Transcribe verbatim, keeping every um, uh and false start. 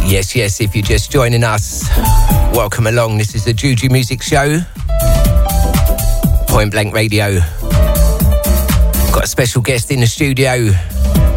Yes, yes, if you're just joining us, welcome along. This is the Juju Music Show. Point Blank Radio. Got a special guest in the studio.